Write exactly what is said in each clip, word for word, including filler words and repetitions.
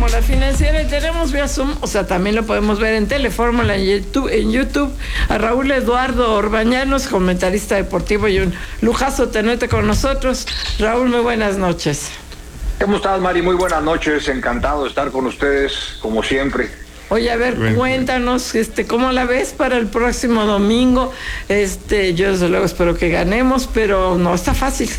La Financiera, y tenemos vía Zoom, o sea, también lo podemos ver en Telefórmula, en YouTube, en YouTube, a Raúl Eduardo Orbañanos, comentarista deportivo, y un lujazo tenerte con nosotros. Raúl, muy buenas noches. ¿Cómo estás, Mari? Muy buenas noches, encantado de estar con ustedes, como siempre. Oye, a ver, bueno, cuéntanos, este, ¿cómo la ves para el próximo domingo? Este, yo desde luego espero que ganemos, pero no está fácil.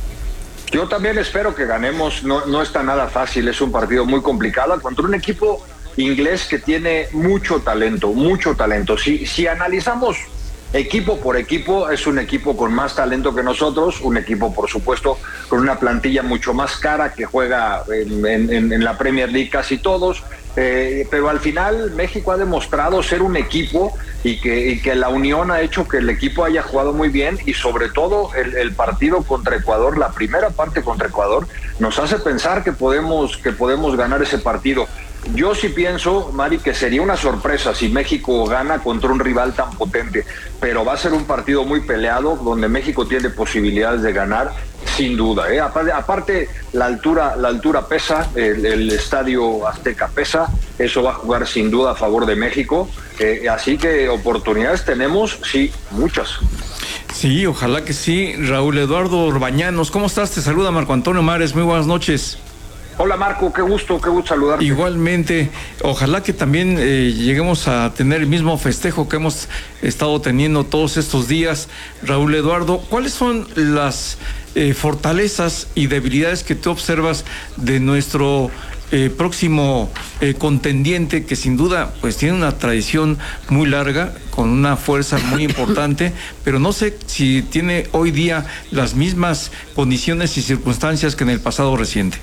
Yo también espero que ganemos, no, no está nada fácil, es un partido muy complicado contra un equipo inglés que tiene mucho talento, mucho talento. Si, si analizamos equipo por equipo, es un equipo con más talento que nosotros, un equipo, por supuesto, con una plantilla mucho más cara que juega en, en, en la Premier League casi todos, eh, pero al final México ha demostrado ser un equipo y que, y que la unión ha hecho que el equipo haya jugado muy bien, y sobre todo el, el partido contra Ecuador, la primera parte contra Ecuador, nos hace pensar que podemos, que podemos ganar ese partido. Yo sí pienso, Mari, que sería una sorpresa si México gana contra un rival tan potente, pero va a ser un partido muy peleado donde México tiene posibilidades de ganar, sin duda, ¿eh? Aparte, aparte la altura, la altura pesa, el, el Estadio Azteca pesa, eso va a jugar sin duda a favor de México, eh, así que oportunidades tenemos, sí, muchas. Sí, ojalá que sí. Raúl Eduardo Orbañanos, ¿cómo estás? Te saluda Marco Antonio Mares, muy buenas noches. Hola Marco, qué gusto, qué gusto saludarte. Igualmente, ojalá que también eh, lleguemos a tener el mismo festejo que hemos estado teniendo todos estos días. Raúl Eduardo, ¿cuáles son las eh, fortalezas y debilidades que tú observas de nuestro eh, próximo eh, contendiente, que sin duda pues tiene una tradición muy larga, con una fuerza muy importante, pero no sé si tiene hoy día las mismas condiciones y circunstancias que en el pasado reciente?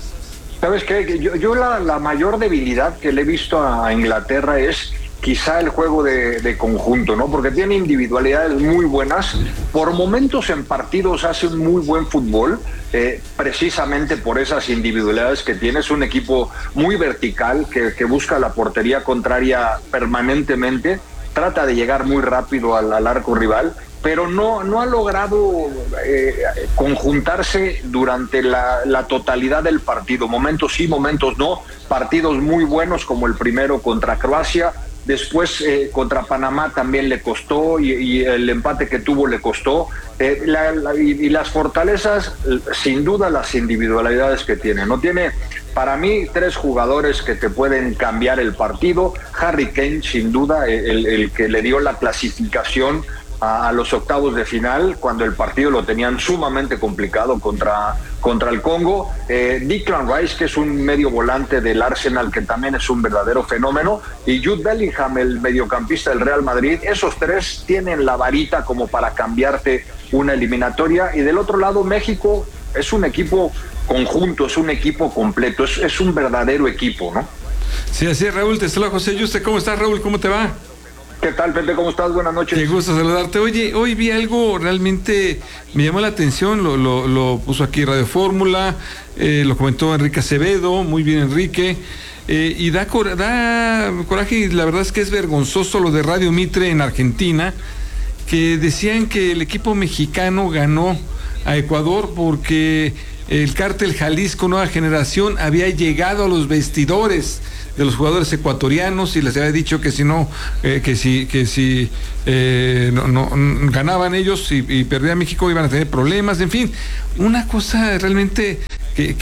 ¿Sabes qué? Yo, yo la, la mayor debilidad que le he visto a Inglaterra es quizá el juego de, de conjunto, ¿no? Porque tiene individualidades muy buenas, por momentos en partidos hace un muy buen fútbol, eh, precisamente por esas individualidades que tiene. Es un equipo muy vertical, que, que busca la portería contraria permanentemente, trata de llegar muy rápido al, al arco rival, pero no, no ha logrado eh, conjuntarse durante la, la totalidad del partido. Momentos sí, momentos no. Partidos muy buenos como el primero contra Croacia, después eh, contra Panamá también le costó, y, y el empate que tuvo le costó. Eh, la, la, y, y las fortalezas, sin duda las individualidades que tiene. No tiene, para mí, tres jugadores que te pueden cambiar el partido. Harry Kane, sin duda, el, el que le dio la clasificación a los octavos de final, cuando el partido lo tenían sumamente complicado contra, contra el Congo. eh, Declan Rice, que es un medio volante del Arsenal, que también es un verdadero fenómeno, y Jude Bellingham, el mediocampista del Real Madrid. Esos tres tienen la varita como para cambiarte una eliminatoria. Y del otro lado, México es un equipo conjunto, es un equipo completo, es, es un verdadero equipo, ¿no? Sí, así es, Raúl. Te saluda José Yuste. ¿Cómo estás, Raúl? ¿Cómo te va? ¿Qué tal, Pepe? ¿Cómo estás? Buenas noches. Qué gusto saludarte. Oye, hoy vi algo realmente, me llamó la atención, lo, lo, lo puso aquí Radio Fórmula, eh, lo comentó Enrique Acevedo, muy bien Enrique, eh, y da, cor, da coraje, y la verdad es que es vergonzoso lo de Radio Mitre en Argentina, que decían que el equipo mexicano ganó a Ecuador porque el cártel Jalisco Nueva Generación había llegado a los vestidores de los jugadores ecuatorianos y les había dicho que si no, eh, que si, que si eh, no, no ganaban ellos y, y perdía México iban a tener problemas, en fin, una cosa realmente que,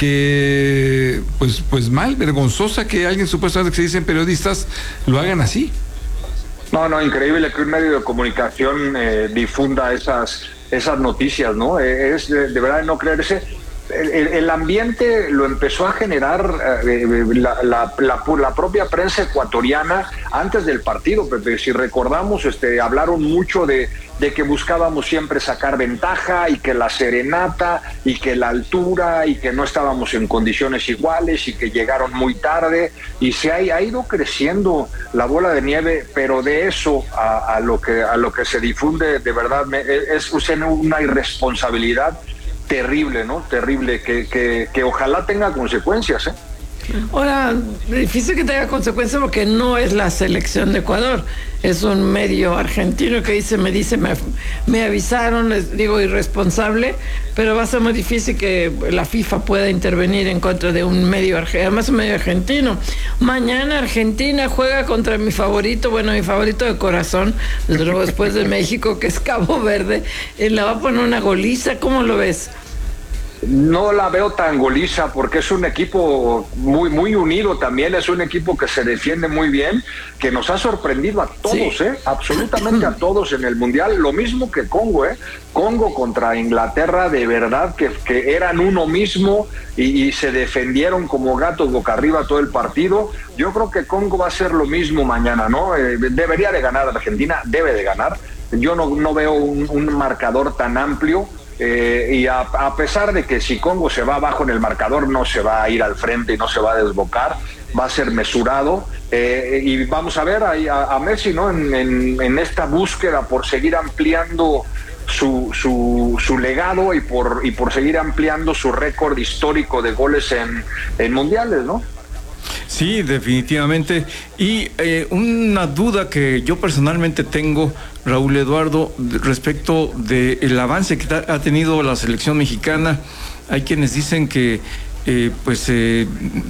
que pues, pues mal, vergonzosa, que alguien supuestamente que se dicen periodistas lo hagan así. No, no, increíble que un medio de comunicación eh, difunda esas, esas noticias, ¿no? Eh, es de, de verdad de no creerse. El, el ambiente lo empezó a generar eh, la, la, la, la propia prensa ecuatoriana antes del partido, Pepe. Si recordamos, este, hablaron mucho de, de que buscábamos siempre sacar ventaja, y que la serenata, y que la altura, y que no estábamos en condiciones iguales, y que llegaron muy tarde, y se ha, ha ido creciendo la bola de nieve, pero de eso a, a, lo, que, a lo que se difunde, de verdad, me, es, es una irresponsabilidad terrible, ¿no? Terrible, que, que, que ojalá tenga consecuencias, ¿eh? Ahora, difícil que tenga consecuencias porque no es la selección de Ecuador, es un medio argentino que dice, me dice, me, me avisaron, les digo irresponsable, pero va a ser muy difícil que la FIFA pueda intervenir en contra de un medio argentino, además un medio argentino. Mañana Argentina juega contra mi favorito, bueno, mi favorito de corazón, desde luego después de México, que es Cabo Verde, y le va a poner una goliza. ¿Cómo lo ves? No la veo tan goliza porque es un equipo muy muy unido también, es un equipo que se defiende muy bien, que nos ha sorprendido a todos, sí. ¿eh? Absolutamente a todos en el Mundial, lo mismo que Congo, ¿eh? Congo contra Inglaterra, de verdad que, que eran uno mismo y, y se defendieron como gatos boca arriba todo el partido. Yo creo que Congo va a hacer lo mismo mañana, ¿no? Eh, debería de ganar Argentina, debe de ganar. Yo no, no veo un, un marcador tan amplio. Eh, y a, a pesar de que si Congo se va abajo en el marcador, no se va a ir al frente y no se va a desbocar, va a ser mesurado, eh, y vamos a ver ahí a, a Messi, ¿no? En, en, en esta búsqueda por seguir ampliando su, su, su legado y por, y por seguir ampliando su récord histórico de goles en, en mundiales, ¿no? Sí, definitivamente. Y eh, una duda que yo personalmente tengo, Raúl Eduardo, respecto del avance que ha tenido la selección mexicana. Hay quienes dicen que eh, pues eh,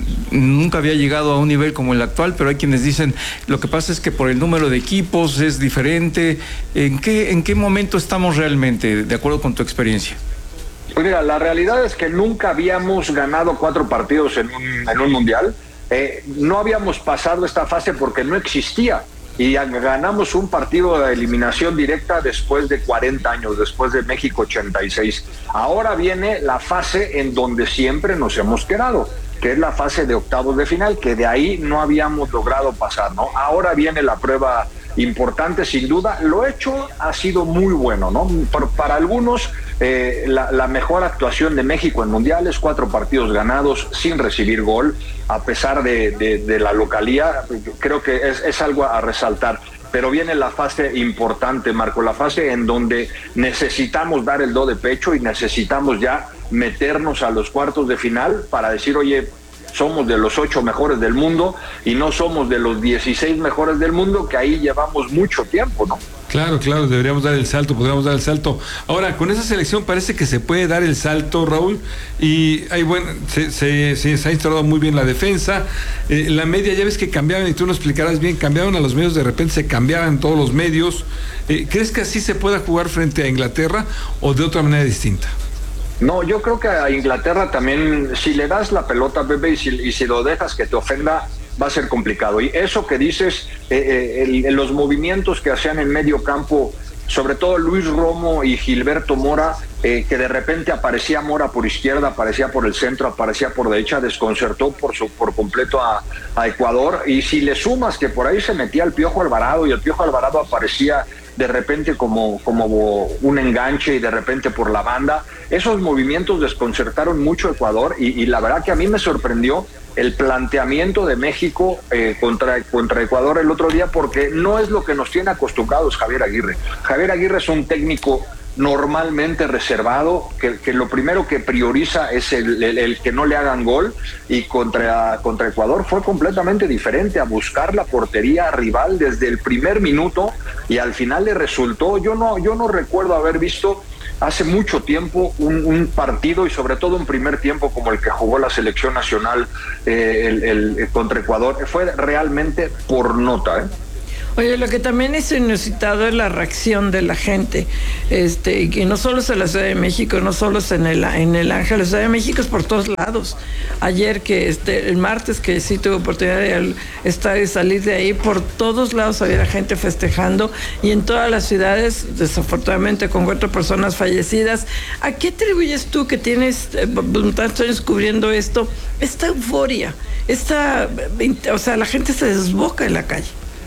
nunca había llegado a un nivel como el actual, pero hay quienes dicen lo que pasa es que por el número de equipos es diferente. ¿En qué, en qué momento estamos realmente, de acuerdo con tu experiencia? Pues mira, la realidad es que nunca habíamos ganado cuatro partidos en un, en un mundial. Eh, no habíamos pasado esta fase porque no existía y ganamos un partido de eliminación directa después de cuarenta años, después de México ochenta y seis. Ahora viene la fase en donde siempre nos hemos quedado, que es la fase de octavos de final, que de ahí no habíamos logrado pasar, ¿no? Ahora viene la prueba importante, sin duda. Lo hecho ha sido muy bueno, ¿no? Para, para algunos, eh, la, la mejor actuación de México en mundiales, cuatro partidos ganados sin recibir gol, a pesar de, de, de la localía, creo que es, es algo a resaltar. Pero viene la fase importante, Marco, la fase en donde necesitamos dar el do de pecho y necesitamos ya meternos a los cuartos de final para decir, oye, somos de los ocho mejores del mundo y no somos de los dieciséis mejores del mundo, que ahí llevamos mucho tiempo, ¿no? Claro, claro, deberíamos dar el salto, podríamos dar el salto. Ahora, con esa selección parece que se puede dar el salto, Raúl, y hay bueno, se, se, se, se ha instalado muy bien la defensa, eh, la media, ya ves que cambiaban, y tú nos explicarás bien, cambiaban a los medios, de repente se cambiaban todos los medios. Eh, ¿Crees que así se pueda jugar frente a Inglaterra o de otra manera distinta? No, yo creo que a Inglaterra también, si le das la pelota, Pepe, y si, y si lo dejas que te ofenda, va a ser complicado. Y eso que dices, eh, eh, el, los movimientos que hacían en medio campo, sobre todo Luis Romo y Gilberto Mora, eh, que de repente aparecía Mora por izquierda, aparecía por el centro, aparecía por derecha, desconcertó por, su, por completo a, a Ecuador. Y si le sumas que por ahí se metía el Piojo Alvarado y el Piojo Alvarado aparecía de repente como, como un enganche y de repente por la banda, esos movimientos desconcertaron mucho a Ecuador y, y la verdad que a mí me sorprendió el planteamiento de México eh, contra, contra Ecuador el otro día, porque no es lo que nos tiene acostumbrados Javier Aguirre. Javier Aguirre es un técnico normalmente reservado, que, que lo primero que prioriza es el, el, el que no le hagan gol, y contra, contra Ecuador fue completamente diferente, a buscar la portería rival desde el primer minuto, y al final le resultó. Yo no, yo no recuerdo haber visto hace mucho tiempo un, un partido, y sobre todo un primer tiempo como el que jugó la selección nacional eh, el, el, contra Ecuador. Fue realmente por nota, ¿eh? Oye, lo que también es inusitado es la reacción de la gente, este, y no solo es en la Ciudad de México, no solo es en el, en el Ángel, la Ciudad de México es por todos lados. Ayer que este, el martes que sí tuve oportunidad de estar y salir de ahí, por todos lados había gente festejando, y en todas las ciudades, desafortunadamente con cuatro personas fallecidas. ¿A qué atribuyes tú, que tienes eh, tantos años cubriendo esto, esta euforia, esta, o sea, la gente se desboca en la calle?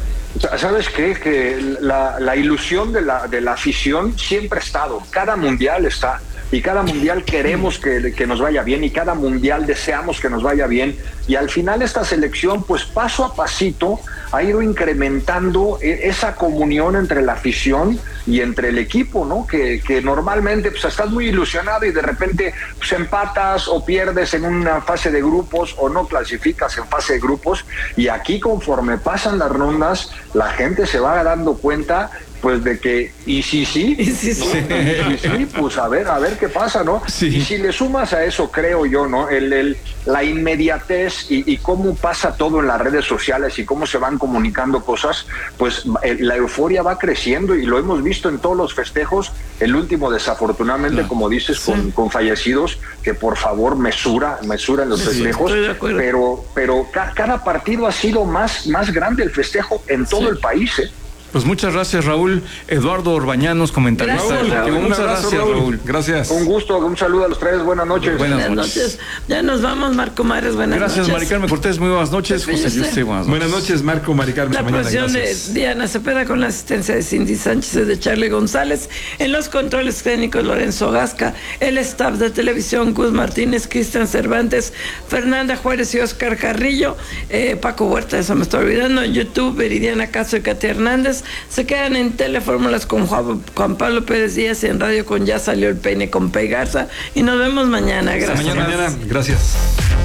¿Sabes qué? Que la, la ilusión de la, de la afición siempre ha estado, cada mundial está, y cada mundial queremos que, que nos vaya bien y cada mundial deseamos que nos vaya bien, y al final esta selección pues paso a pasito ha ido incrementando esa comunión entre la afición y entre el equipo, ¿no? Que, que normalmente pues estás muy ilusionado y de repente pues empatas o pierdes en una fase de grupos o no clasificas en fase de grupos, y aquí conforme pasan las rondas la gente se va dando cuenta pues de que, y sí, sí, y sí, sí, ¿no? y sí, sí, pues a ver, a ver qué pasa, ¿no? Sí. Y si le sumas a eso, creo yo, ¿no? El, el, la inmediatez y, y cómo pasa todo en las redes sociales y cómo se van comunicando cosas, pues el, la euforia va creciendo y lo hemos visto en todos los festejos. El último, desafortunadamente, claro, como dices, sí, con, con fallecidos, que por favor mesura, mesura en los sí, festejos, estoy de acuerdo. pero, pero ca, cada partido ha sido más, más grande el festejo en todo sí. el país, ¿eh? Pues muchas gracias, Raúl. Eduardo Orbañanos, comentarista. Gracias, Raúl. Muchas abrazo, gracias, Raúl. Raúl. Gracias. Un gusto, un saludo a los tres. Buenas noches. Buenas, buenas noches. noches. Ya nos vamos, Marco Mares. Buenas gracias, noches. Mari Carmen Cortés. Muy buenas noches. José Yuste, buenas noches. Buenas noches, Marco, Mari Carmen. La producción de Diana Cepeda con la asistencia de Cindy Sánchez y de Charlie González. En los controles técnicos, Lorenzo Gasca. El staff de televisión, Gus Martínez, Cristian Cervantes, Fernanda Juárez y Oscar Carrillo. Eh, Paco Huerta, eso me estoy olvidando. En YouTube, Viridiana Caso y Katia Hernández. Se quedan en Telefórmulas con Juan, Juan Pablo Pérez Díaz y en Radio con Ya Salió el Peine con Pei Garza. Y nos vemos mañana. Gracias. Hasta mañana. mañana. Gracias.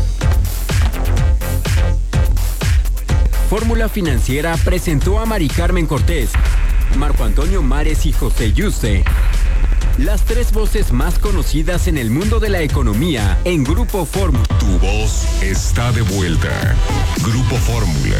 Fórmula Financiera presentó a Mari Carmen Cortés, Marco Antonio Mares y José Yuste, las tres voces más conocidas en el mundo de la economía en Grupo Fórmula. Tu voz está de vuelta. Grupo Fórmula.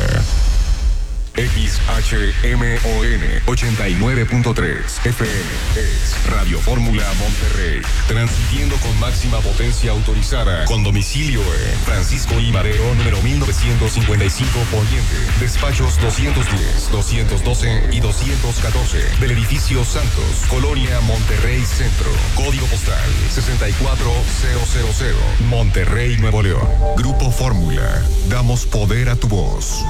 X H M O N ochenta y nueve punto tres F M es Radio Fórmula Monterrey, transmitiendo con máxima potencia autorizada, con domicilio en Francisco I. Madero, número mil novecientos cincuenta y cinco Poniente, despachos doscientos diez, doscientos doce y doscientos catorce, del edificio Santos, Colonia Monterrey Centro, código postal sesenta y cuatro mil, Monterrey, Nuevo León. Grupo Fórmula, damos poder a tu voz.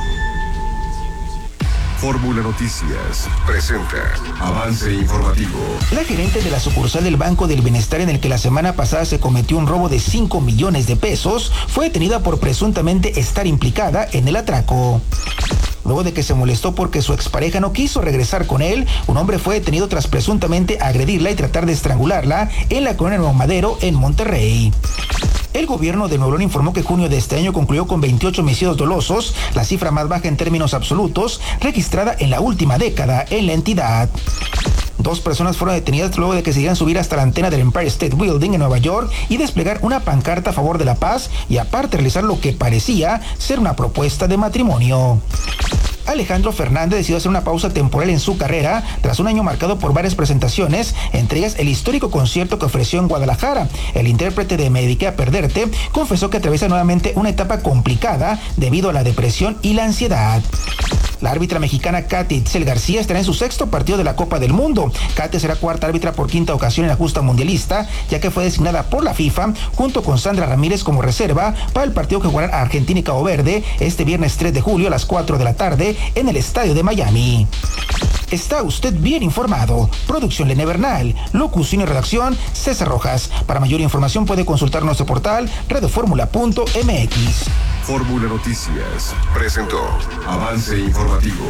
Fórmula Noticias presenta avance informativo. La gerente de la sucursal del Banco del Bienestar, en el que la semana pasada se cometió un robo de cinco millones de pesos, fue detenida por presuntamente estar implicada en el atraco. Luego de que se molestó porque su expareja no quiso regresar con él, un hombre fue detenido tras presuntamente agredirla y tratar de estrangularla en la colonia Nuevo Madero, en Monterrey. El gobierno de Nuevo León informó que junio de este año concluyó con veintiocho homicidios dolosos, la cifra más baja en términos absolutos, registrada en la última década en la entidad. Dos personas fueron detenidas luego de que se querían subir hasta la antena del Empire State Building en Nueva York y desplegar una pancarta a favor de la paz y aparte realizar lo que parecía ser una propuesta de matrimonio. Alejandro Fernández decidió hacer una pausa temporal en su carrera tras un año marcado por varias presentaciones, entre ellas el histórico concierto que ofreció en Guadalajara. El intérprete de Me dediqué a perderte confesó que atraviesa nuevamente una etapa complicada debido a la depresión y la ansiedad. La árbitra mexicana Katia Itzel García estará en su sexto partido de la Copa del Mundo. Katia será cuarta árbitra por quinta ocasión en la justa mundialista, ya que fue designada por la FIFA junto con Sandra Ramírez como reserva para el partido que jugarán Argentina y Cabo Verde este viernes tres de julio a las cuatro de la tarde en el estadio de Miami. Está usted bien informado. Producción Lene Bernal, locución y redacción César Rojas. Para mayor información puede consultar nuestro portal radioformula punto m x. Fórmula Noticias presentó avance informativo.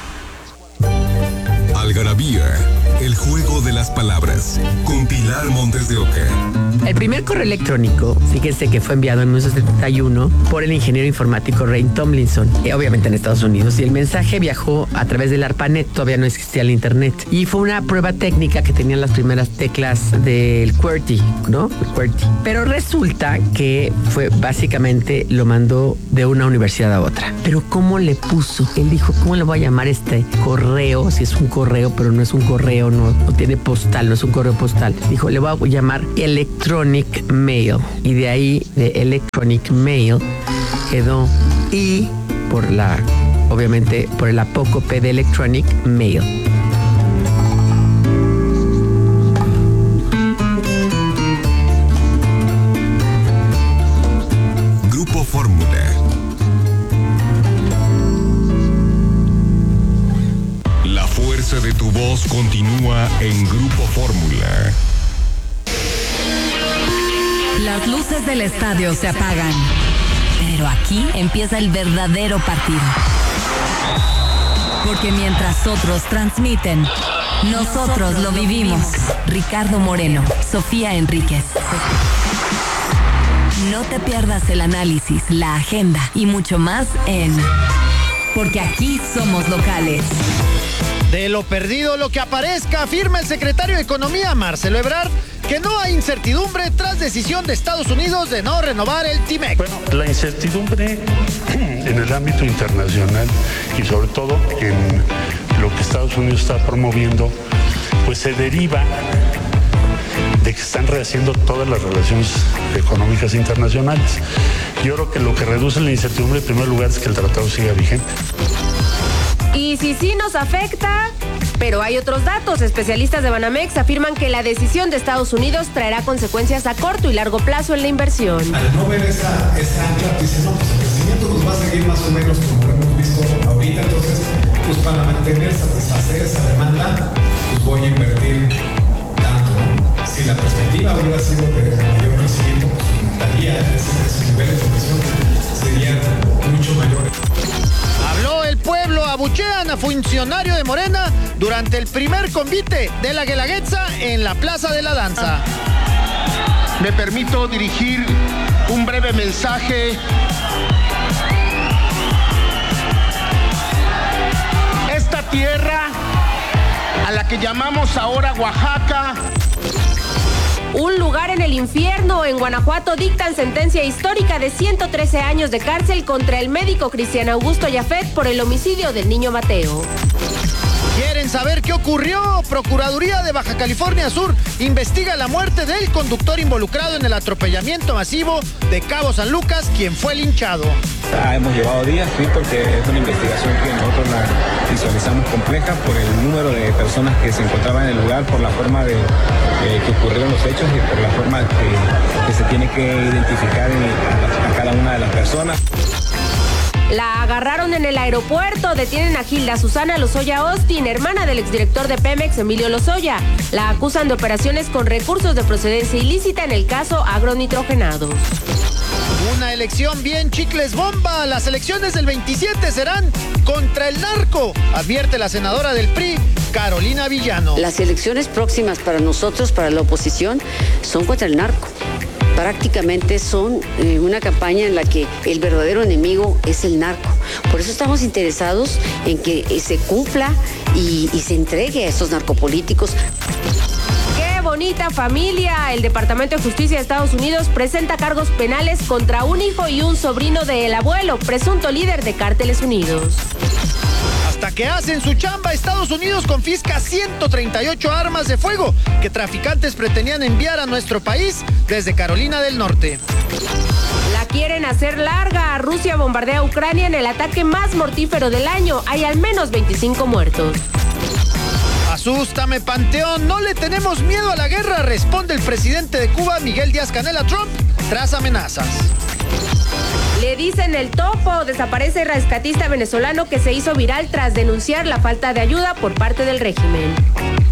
Algarabía, el juego de las palabras, con Pilar Montes de Oca. El primer correo electrónico, fíjense que fue enviado en mil novecientos setenta y uno por el ingeniero informático Ray Tomlinson, eh, obviamente en Estados Unidos, y el mensaje viajó a través del ARPANET, todavía no existía el internet, y fue una prueba técnica que tenían las primeras teclas del QWERTY, ¿no? El QWERTY. Pero resulta que fue básicamente, lo mandó de una universidad a otra. Pero ¿cómo le puso? Él dijo, ¿cómo le voy a llamar este correo? Si es un correo, pero no es un correo, no, no tiene postal, no es un correo postal. Dijo, le voy a llamar Electronic Mail. Y de ahí, de Electronic Mail, quedó I por la, obviamente, por el apócope de Electronic Mail. Grupo Fórmula. La fuerza de tu voz continúa en Grupo Fórmula. Las luces del estadio se apagan, pero aquí empieza el verdadero partido. Porque mientras otros transmiten, nosotros lo vivimos. Ricardo Moreno, Sofía Enríquez. No te pierdas el análisis, la agenda y mucho más en Porque aquí somos locales. De lo perdido, lo que aparezca, afirma el secretario de Economía, Marcelo Ebrard, que no hay incertidumbre tras decisión de Estados Unidos de no renovar el TIMEC. Bueno, la incertidumbre en el ámbito internacional y sobre todo en lo que Estados Unidos está promoviendo, pues se deriva de que están rehaciendo todas las relaciones económicas internacionales. Yo creo que lo que reduce la incertidumbre en primer lugar es que el tratado siga vigente. Y si sí nos afecta, pero hay otros datos. Especialistas de Banamex afirman que la decisión de Estados Unidos traerá consecuencias a corto y largo plazo en la inversión. Al no ver esa, esa ancla, dicen, no, pues el crecimiento nos va a seguir más o menos como lo hemos visto ahorita, entonces, pues para mantener, satisfacer esa demanda, pues voy a invertir tanto, ¿no? Si la perspectiva hubiera sido de mayor crecimiento, pues aumentaría ese, ese nivel de inversión, sería mucho mayor. Habló el pueblo, abuchean a funcionario de Morena durante el primer convite de la Guelaguetza en la Plaza de la Danza. Me permito dirigir un breve mensaje. Esta tierra, a la que llamamos ahora Oaxaca, un lugar en el infierno. En Guanajuato dictan sentencia histórica de ciento trece años de cárcel contra el médico Cristian Augusto Yafet por el homicidio del niño Mateo. ¿Quieren saber qué ocurrió? Procuraduría de Baja California Sur investiga la muerte del conductor involucrado en el atropellamiento masivo de Cabo San Lucas, quien fue linchado. Ah, hemos llevado días, sí, porque es una investigación que nosotros la visualizamos compleja por el número de personas que se encontraban en el lugar, por la forma de eh, que ocurrieron los hechos y por la forma que, que se tiene que identificar en, a, a cada una de las personas. La agarraron en el aeropuerto. Detienen a Gilda Susana Lozoya Austin, hermana del exdirector de Pemex, Emilio Lozoya. La acusan de operaciones con recursos de procedencia ilícita en el caso agronitrogenados. Una elección bien chicles bomba. Las elecciones del veintisiete serán contra el narco, advierte la senadora del P R I, Carolina Villano. Las elecciones próximas para nosotros, para la oposición, son contra el narco. Prácticamente son eh, una campaña en la que el verdadero enemigo es el narco. Por eso estamos interesados en que eh, se cumpla y, y se entregue a estos narcopolíticos. ¡Qué bonita familia! El Departamento de Justicia de Estados Unidos presenta cargos penales contra un hijo y un sobrino del abuelo, presunto líder de Cárteles Unidos. Hasta que hacen su chamba, Estados Unidos confisca ciento treinta y ocho armas de fuego que traficantes pretendían enviar a nuestro país desde Carolina del Norte. La quieren hacer larga. Rusia bombardea a Ucrania en el ataque más mortífero del año. Hay al menos veinticinco muertos. Asústame, Panteón, no le tenemos miedo a la guerra, responde el presidente de Cuba, Miguel Díaz-Canel, a Trump tras amenazas. Le dicen el topo. Desaparece el rescatista venezolano que se hizo viral tras denunciar la falta de ayuda por parte del régimen.